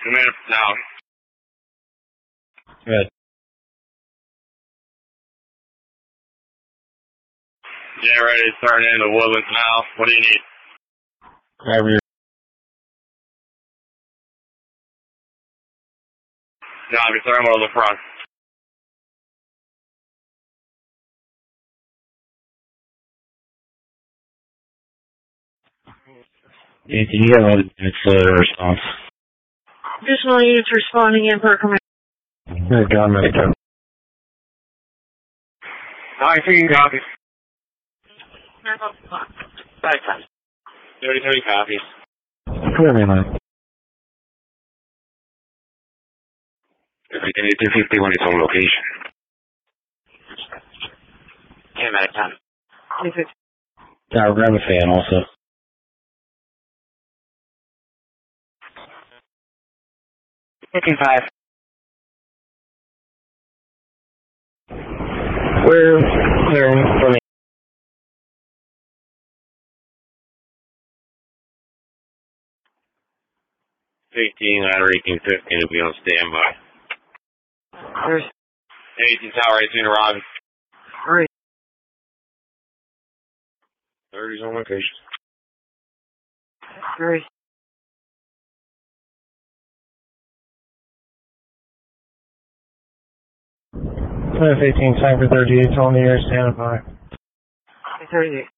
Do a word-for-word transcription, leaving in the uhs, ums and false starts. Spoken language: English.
Two minutes now. Good. Get ready to start into Woodlands now. What do you need? Grab your... Copy, thermal to the front. Yeah, can you get all the units for the response? Additional units responding in per command. Good, John, Medico. nine fifteen copies. Five times. thirty thirty copies. Come here, man. Everything two fifty-one is on location. Yeah, medic time. two fifty. Yeah, grab a fan also. fifty-five. We're clearing for me. fifteen, ladder eighteen fifteen to be on standby. There's eighteen tower, eighteen arriving. three. thirty's on location. Three. F eighteen, time for thirty-eight on the air, standing by. thirty-eight.